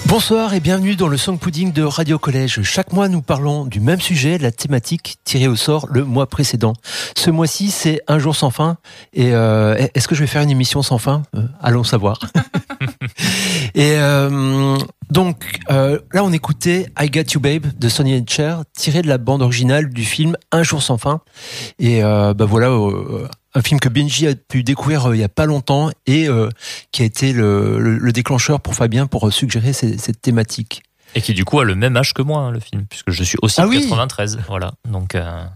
Bonsoir et bienvenue dans le Song Pudding de Radio Collège. Chaque mois, nous parlons du même sujet, la thématique tirée au sort le mois précédent. Ce mois-ci, c'est Un jour sans fin. Et est-ce que je vais faire une émission sans fin ? Allons savoir. Et donc, là, on écoutait I Got You Babe de Sonny and Cher, tiré de la bande originale du film Un jour sans fin. Et voilà... un film que Benji a pu découvrir il y a pas longtemps et qui a été le déclencheur pour Fabien pour suggérer cette thématique. Et qui du coup a le même âge que moi, hein, le film, puisque je suis aussi 93. Voilà, donc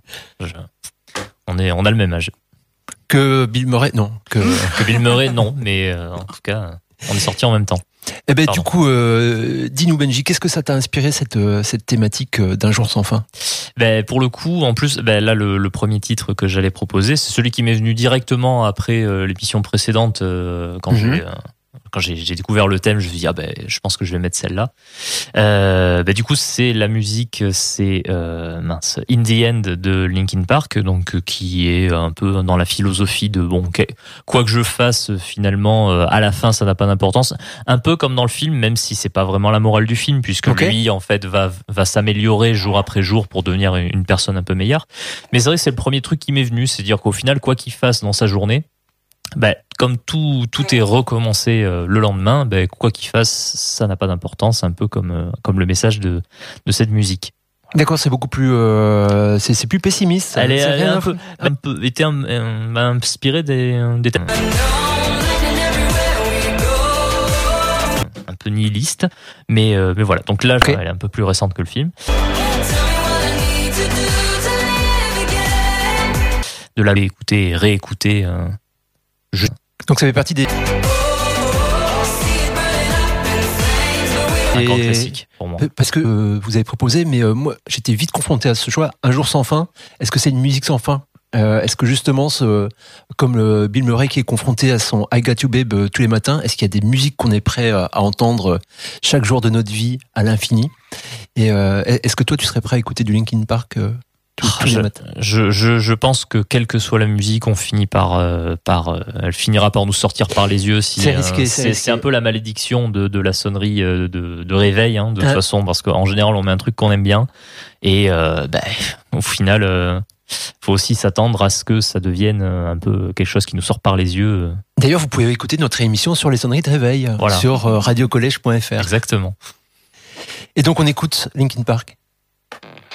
on a le même âge. Que Bill Murray, non. Que Bill Murray, non, mais en tout cas, on est sortis en même temps. Eh ben, du coup, dis-nous Benji, qu'est-ce que ça t'a inspiré cette thématique d'Un jour sans fin ? Ben, pour le coup, en plus, ben, là, le premier titre que j'allais proposer, c'est celui qui m'est venu directement après l'émission précédente, quand j'ai découvert le thème, je me suis dit, je pense que je vais mettre celle-là. Du coup, c'est la musique, c'est In the End de Linkin Park, donc qui est un peu dans la philosophie de quoi que je fasse, finalement, à la fin, ça n'a pas d'importance. Un peu comme dans le film, même si c'est pas vraiment la morale du film, puisque lui, en fait, va s'améliorer jour après jour pour devenir une personne un peu meilleure. Mais c'est vrai que c'est le premier truc qui m'est venu, c'est dire qu'au final, quoi qu'il fasse dans sa journée, comme tout est recommencé le lendemain, quoi qu'il fasse, ça n'a pas d'importance, un peu comme le message de cette musique. D'accord, c'est beaucoup plus, c'est plus pessimiste. Elle est un peu inspirée des thèmes un peu nihilistes, mais voilà. Donc là, elle est un peu plus récente que le film. De la écouter et réécouter. Donc ça fait partie des... Un grand classique pour moi. Parce que vous avez proposé, mais moi j'étais vite confronté à ce choix, Un jour sans fin. Est-ce que c'est une musique sans fin ? Est-ce que justement, comme Bill Murray qui est confronté à son I Got You Babe tous les matins, est-ce qu'il y a des musiques qu'on est prêt à entendre chaque jour de notre vie à l'infini ? Et est-ce que toi tu serais prêt à écouter du Linkin Park je pense que quelle que soit la musique, on finit elle finira par nous sortir par les yeux. C'est risqué. C'est un peu la malédiction de la sonnerie de réveil, hein, de toute façon, parce qu'en général, on met un truc qu'on aime bien, et au final, faut aussi s'attendre à ce que ça devienne un peu quelque chose qui nous sort par les yeux. D'ailleurs, vous pouvez écouter notre émission sur les sonneries de réveil sur radiocollège.fr. Exactement. Et donc, on écoute Linkin Park.